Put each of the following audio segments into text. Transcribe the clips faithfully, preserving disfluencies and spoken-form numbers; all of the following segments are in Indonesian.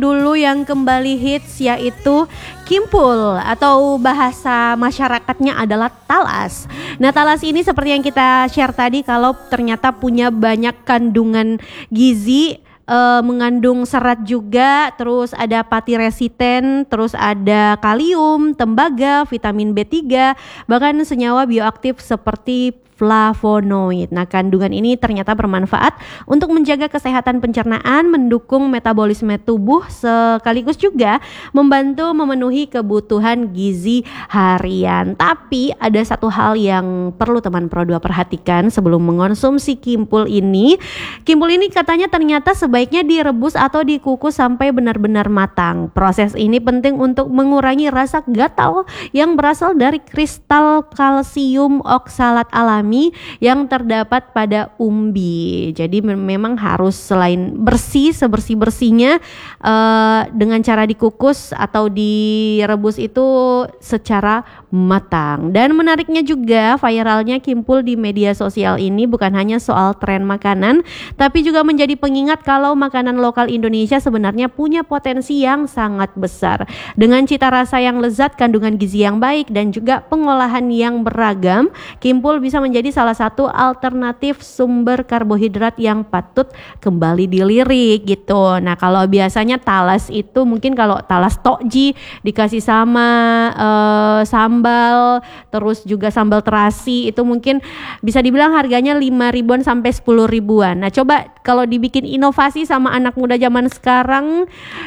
dulu yang kembali hits yaitu Kimpul atau bahasa masyarakatnya adalah talas. Nah, talas ini seperti yang kita share tadi kalau ternyata punya banyak kandungan gizi, Uh, mengandung serat juga, terus ada pati resisten, terus ada kalium, tembaga, vitamin B tiga, bahkan senyawa bioaktif seperti flavonoid. Nah, kandungan ini ternyata bermanfaat untuk menjaga kesehatan pencernaan, mendukung metabolisme tubuh, sekaligus juga membantu memenuhi kebutuhan gizi harian. Tapi ada satu hal yang perlu teman Pro dua perhatikan sebelum mengonsumsi Kimpul ini. Kimpul ini katanya ternyata sebaiknya direbus atau dikukus sampai benar-benar matang. Proses ini penting untuk mengurangi rasa gatal yang berasal dari kristal kalsium oksalat alami yang terdapat pada umbi. Jadi memang harus selain bersih sebersih-bersihnya uh, dengan cara dikukus atau direbus itu secara matang. Dan menariknya juga viralnya Kimpul di media sosial ini bukan hanya soal tren makanan, tapi juga menjadi pengingat kalau makanan lokal Indonesia sebenarnya punya potensi yang sangat besar. Dengan cita rasa yang lezat, kandungan gizi yang baik, dan juga pengolahan yang beragam, Kimpul bisa menjadi Jadi salah satu alternatif sumber karbohidrat yang patut kembali dilirik gitu. Nah, kalau biasanya talas itu mungkin kalau talas tokji dikasih sama uh, sambal, terus juga sambal terasi, itu mungkin bisa dibilang harganya lima ribuan sampai sepuluh ribuan. Nah, coba kalau dibikin inovasi sama anak muda zaman sekarang,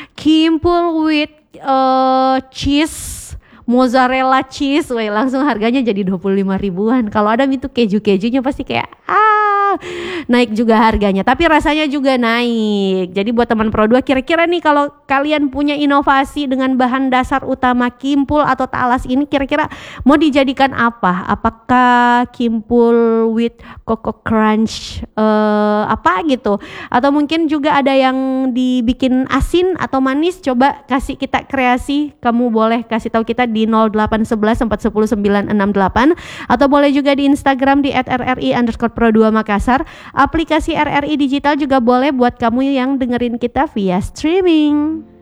Kimpul with uh, cheese, mozzarella cheese, weh, langsung harganya jadi dua puluh lima ribuan. Kalau ada itu keju-kejunya pasti kayak ah naik juga harganya, tapi rasanya juga naik. Jadi buat teman Pro dua, kira-kira nih kalau kalian punya inovasi dengan bahan dasar utama Kimpul atau talas ini, kira-kira mau dijadikan apa? Apakah Kimpul with Coco Crunch uh, apa gitu? Atau mungkin juga ada yang dibikin asin atau manis? Coba kasih kita kreasi. Kamu boleh kasih tahu kita di nol delapan satu satu empat satu nol sembilan enam delapan, atau boleh juga di Instagram di et er er i underscore pro dua Makassar. Aplikasi R R I Digital juga boleh buat kamu yang dengerin kita via streaming.